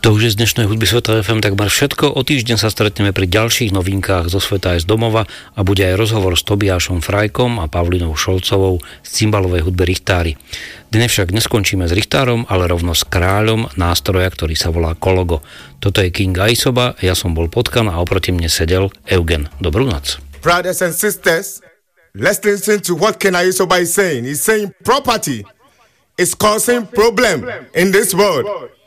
To už je z dnešnej hudby Sveta FM takmer všetko. O týždeň sa stretneme pri ďalších novinkách zo sveta aj z domova a bude aj rozhovor s Tobiášom Frajkom a Pavlinou Šolcovou z cymbalovej hudby Richtári. Dnes však neskončíme s Richtárom, ale rovno s kráľom nástroja, ktorý sa volá Kologo. Toto je King Aisoba, ja som bol Potkan a oproti mne sedel Eugen. Dobrú noc. Brothers and sisters, let's listen to what King Aisoba is saying. He's saying property is causing problem in this world.